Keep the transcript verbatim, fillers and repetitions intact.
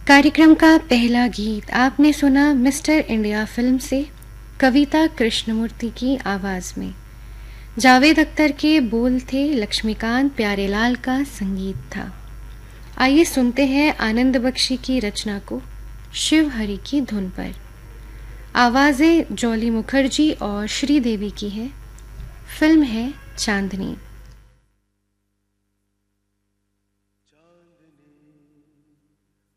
कार्यक्रम का पहला गीत आपने सुना मिस्टर इंडिया फिल्म से कविता कृष्णमूर्ति की आवाज में। जावेद अख्तर के बोल थे, लक्ष्मीकांत प्यारेलाल का संगीत था। आइए सुनते हैं आनंद बख्शी की रचना को शिव हरि की धुन पर। आवाजें जॉली मुखर्जी और श्रीदेवी की हैं। फिल्म है चांदनी।